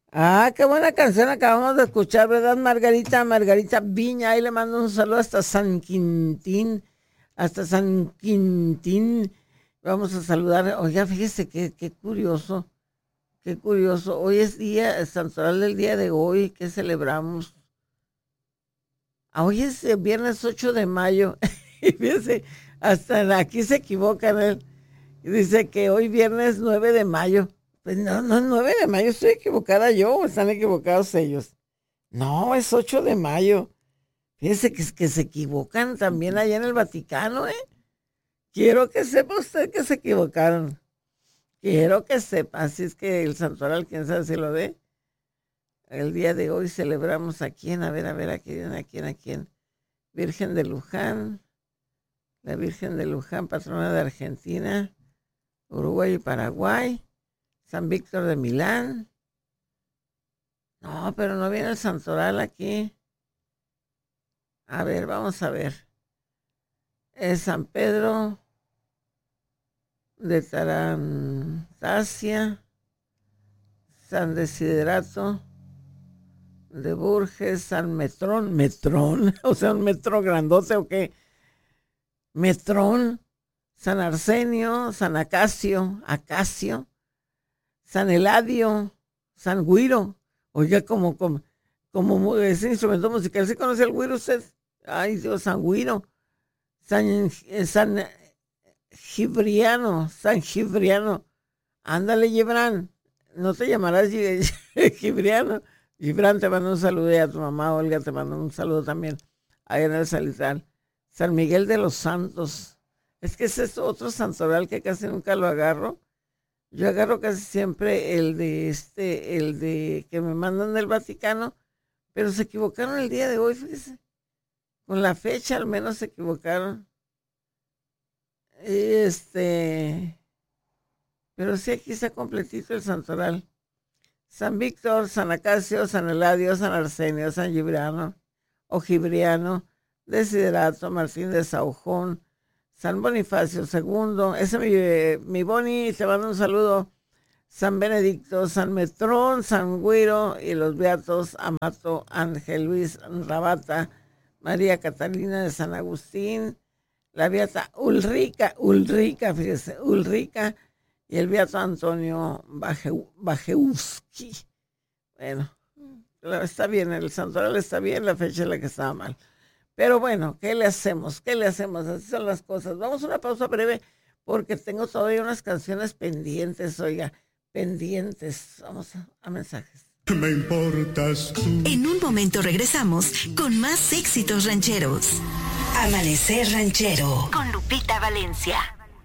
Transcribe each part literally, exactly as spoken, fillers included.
Ah, qué buena canción acabamos de escuchar, ¿verdad, Margarita? Margarita Viña, ahí le mando un saludo hasta San Quintín, hasta San Quintín. Vamos a saludar. Oiga, fíjese qué, qué curioso, qué curioso. Hoy es día, el santoral del día de hoy, que celebramos. Ah, hoy es el viernes ocho de mayo. Y fíjese, hasta aquí se equivocan él. Dice que hoy viernes nueve de mayo. Pues no, no es nueve de mayo, estoy equivocada yo o están equivocados ellos. No, es ocho de mayo. Fíjese que, que se equivocan también allá en el Vaticano, ¿eh? Quiero que sepa usted que se equivocaron. Quiero que sepa. Así es que el santoral, quién sabe si lo ve. El día de hoy celebramos a quién, a ver, a ver, a quién, a quién, a quién. Virgen de Luján, la Virgen de Luján, patrona de Argentina, Uruguay y Paraguay. San Víctor de Milán. No, pero no viene el santoral aquí. A ver, vamos a ver. Es San Pedro de Tarantasia, San Desiderato de Burges, San Metrón, Metrón, o sea, un metro grandote o qué. Metrón, San Arsenio, San Acacio, Acacio, San Eladio, San Guiro. Oiga, como, como, como ese instrumento musical, ¿sí conoce el güiro usted? Ay, Dios, San Guiro. San, eh, San Gibriano, San Gibriano. Ándale, Gibran. No te llamarás Gi- Gibriano. Gibran, te mando un saludo y a tu mamá, Olga, te mando un saludo también. Ahí en el Salitral. San Miguel de los Santos. Es que ese es otro santoral que casi nunca lo agarro. Yo agarro casi siempre el de este, el de que me mandan del Vaticano, pero se equivocaron el día de hoy, fíjese. Con la fecha al menos se equivocaron. Este, pero sí aquí está completito el santoral. San Víctor, San Acacio, San Eladio, San Arsenio, San Gibriano o Gibriano, Desiderato, Martín de Saujón, San Bonifacio segundo, ese es mi, mi Boni, te mando un saludo. San Benedicto, San Metrón, San Güiro y los beatos Amato, Ángel Luis Rabata, María Catalina de San Agustín, la beata Ulrica, Ulrica, fíjese, Ulrica y el beato Antonio Baje- Bajewski. Bueno, está bien, el santoral está bien, la fecha es la que estaba mal. Pero bueno, ¿qué le hacemos? ¿Qué le hacemos? Así son las cosas. Vamos a una pausa breve porque tengo todavía unas canciones pendientes, oiga, pendientes. Vamos a, a mensajes. Me importas tú. En un momento regresamos con más éxitos rancheros. Amanecer Ranchero con Lupita Valencia.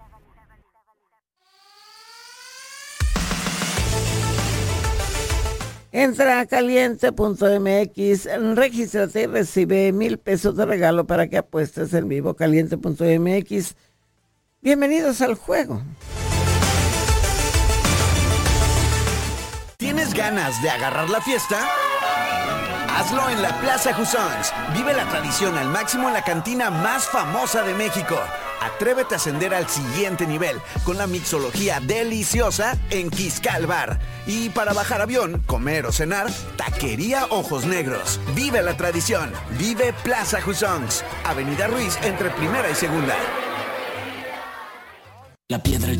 Entra a caliente punto m x, regístrate y recibe mil pesos de regalo para que apuestes en vivo. caliente punto m x. Bienvenidos al juego. ¿Tienes ganas de agarrar la fiesta? Hazlo en la Plaza Jusons. Vive la tradición al máximo en la cantina más famosa de México. Atrévete a ascender al siguiente nivel con la mixología deliciosa en Quiscal Bar. Y para bajar avión, comer o cenar, Taquería Ojos Negros. Vive la tradición. Vive Plaza Jusons. Avenida Ruiz entre primera y segunda. La piedra